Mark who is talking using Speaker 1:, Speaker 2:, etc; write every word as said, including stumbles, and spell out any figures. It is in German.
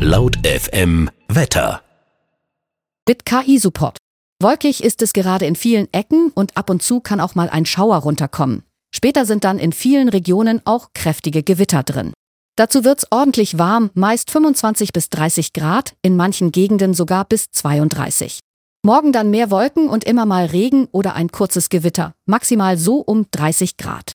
Speaker 1: Laut F M Wetter.
Speaker 2: Mit K I-Support. Wolkig ist es gerade in vielen Ecken und ab und zu kann auch mal ein Schauer runterkommen. Später sind dann in vielen Regionen auch kräftige Gewitter drin. Dazu wird's ordentlich warm, meist fünfundzwanzig bis dreißig Grad, in manchen Gegenden sogar bis zweiunddreißig. Morgen dann mehr Wolken und immer mal Regen oder ein kurzes Gewitter, maximal so um dreißig Grad.